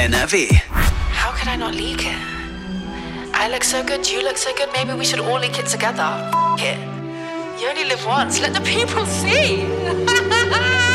NRW. How could I not leak it? I look so good, you look so good, maybe we should all leak it together. F it. You only live once, let the people see.